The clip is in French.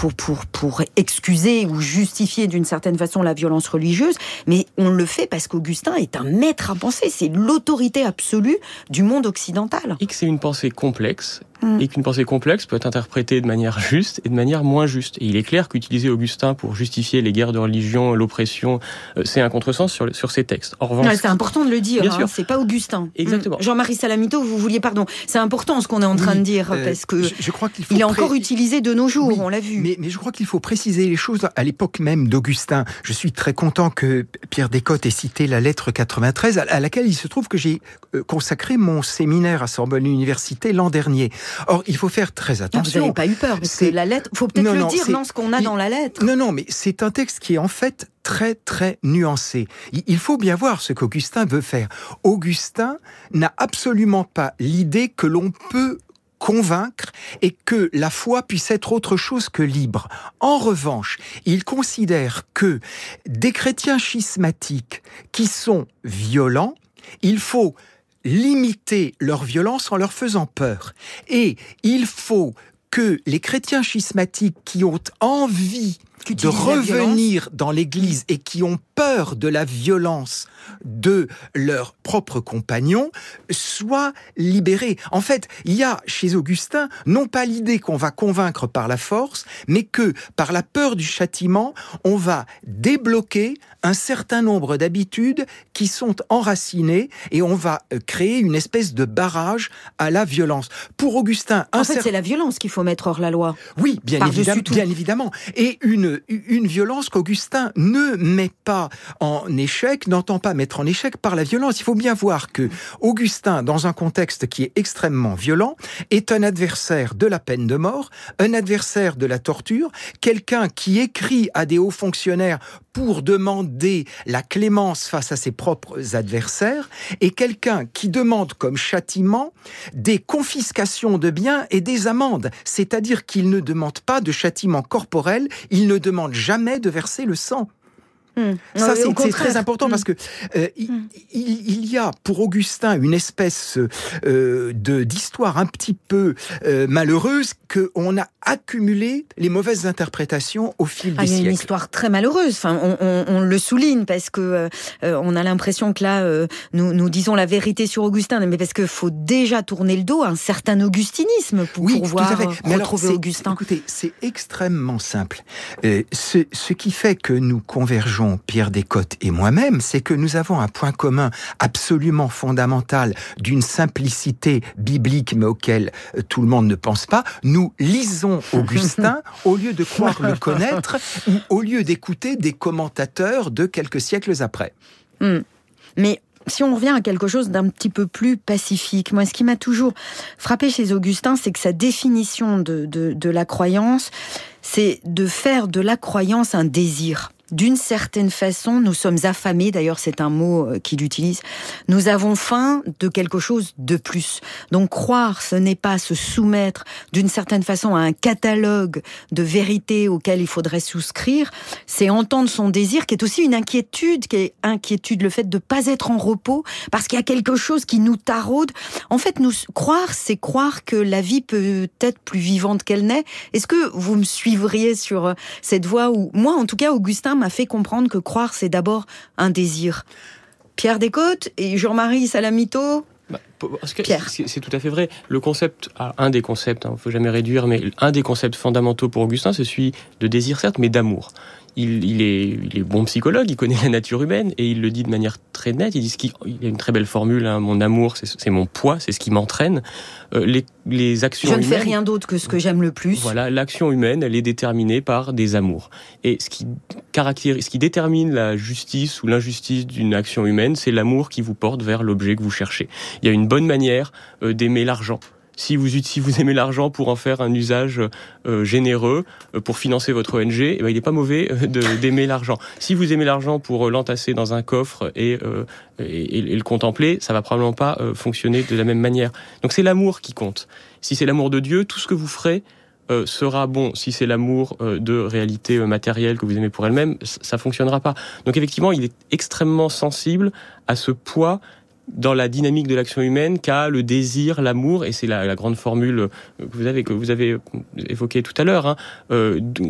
pour excuser ou justifier d'une certaine façon la violence religieuse, mais on le fait parce qu'Augustin est un maître à penser, c'est l'autorité absolue du monde occidental. Et que c'est une pensée complexe, et qu'une pensée complexe peut être interprétée de manière juste et de manière moins juste. Et il est clair qu'utiliser Augustin pour justifier les guerres de religion, l'oppression, c'est un contresens sur ces textes. En revanche, c'est important de le dire, bien sûr. C'est pas Augustin. Exactement. Jean-Marie Salamito, vous vouliez, pardon, c'est important ce qu'on est en train de dire, parce que je crois qu'il faut il est encore utilisé de nos jours, on l'a vu. Mais je crois qu'il faut préciser les choses à l'époque même d'Augustin. Je suis très content que Pierre Descotes ait cité la lettre 93, à laquelle il se trouve que j'ai consacré mon séminaire à Sorbonne Université l'an dernier. Or, il faut faire très attention. Vous n'avez pas eu peur, parce que la lettre, faut peut-être dire ce qu'on a dans la lettre. Non, mais c'est un texte qui est en fait très très nuancé. Il faut bien voir ce qu'Augustin veut faire. Augustin n'a absolument pas l'idée que l'on peut convaincre et que la foi puisse être autre chose que libre. En revanche, il considère que des chrétiens schismatiques qui sont violents, il faut limiter leur violence en leur faisant peur. Et il faut que les chrétiens schismatiques qui ont envie de revenir dans l'Église et qui ont peur de la violence de leurs propres compagnons soient libérés. En fait, il y a chez Augustin non pas l'idée qu'on va convaincre par la force, mais que par la peur du châtiment, on va débloquer un certain nombre d'habitudes qui sont enracinées et on va créer une espèce de barrage à la violence. Pour Augustin, c'est la violence qu'il faut mettre hors la loi. Oui, bien évidemment. Et une violence qu'Augustin ne met pas en échec, n'entend pas mettre en échec par la violence. Il faut bien voir que Augustin, dans un contexte qui est extrêmement violent, est un adversaire de la peine de mort, un adversaire de la torture, quelqu'un qui écrit à des hauts fonctionnaires pour demander la clémence face à ses propres adversaires, et quelqu'un qui demande comme châtiment des confiscations de biens et des amendes. C'est-à-dire qu'il ne demande pas de châtiment corporel, il ne demande jamais de verser le sang. Ça, c'est très important parce que il y a pour Augustin une espèce d'histoire un petit peu malheureuse qu'on a accumulé les mauvaises interprétations au fil des siècles. Il y a une histoire très malheureuse. Enfin, on le souligne parce que on a l'impression que là, nous disons la vérité sur Augustin, mais parce qu'il faut déjà tourner le dos à un certain augustinisme pour pouvoir retrouver Augustin. Écoutez, c'est extrêmement simple. Ce qui fait que nous convergeons, Pierre Descotes et moi-même, c'est que nous avons un point commun absolument fondamental d'une simplicité biblique, mais auquel tout le monde ne pense pas. Nous lisons Augustin au lieu de croire le connaître ou au lieu d'écouter des commentateurs de quelques siècles après. Mais si on revient à quelque chose d'un petit peu plus pacifique, moi, ce qui m'a toujours frappé chez Augustin, c'est que sa définition de la croyance, c'est de faire de la croyance un désir. D'une certaine façon, nous sommes affamés, d'ailleurs c'est un mot qu'il utilise, nous avons faim de quelque chose de plus. Donc croire, ce n'est pas se soumettre d'une certaine façon à un catalogue de vérités auxquelles il faudrait souscrire, c'est entendre son désir, qui est aussi une inquiétude, le fait de ne pas être en repos, parce qu'il y a quelque chose qui nous taraude. En fait, croire, c'est croire que la vie peut être plus vivante qu'elle n'est. Est-ce que vous me suivriez sur cette voie où, moi en tout cas, Augustin m'a fait comprendre que croire, c'est d'abord un désir. Pierre Descotes et Jean-Marie Salamito. Pierre. C'est tout à fait vrai. Le concept, un des concepts, il ne faut jamais réduire, mais un des concepts fondamentaux pour Augustin, c'est celui de désir, certes, mais d'amour. Il est bon psychologue, il connaît la nature humaine et il le dit de manière très nette. Il dit il a une très belle formule, mon amour, c'est mon poids, c'est ce qui m'entraîne. Les actions humaines. Je ne fais rien d'autre que ce que j'aime le plus. Voilà, l'action humaine, elle est déterminée par des amours. Et ce qui détermine la justice ou l'injustice d'une action humaine, c'est l'amour qui vous porte vers l'objet que vous cherchez. Il y a une bonne manière d'aimer l'argent. Si vous aimez l'argent pour en faire un usage généreux, pour financer votre ONG, il n'est pas mauvais d'aimer l'argent. Si vous aimez l'argent pour l'entasser dans un coffre et le contempler, ça va probablement pas fonctionner de la même manière. Donc c'est l'amour qui compte. Si c'est l'amour de Dieu, tout ce que vous ferez sera bon. Si c'est l'amour de réalité matérielle que vous aimez pour elle-même, ça fonctionnera pas. Donc effectivement, il est extrêmement sensible à ce poids dans la dynamique de l'action humaine qu'a le désir, l'amour, et c'est la grande formule que vous avez évoquée tout à l'heure,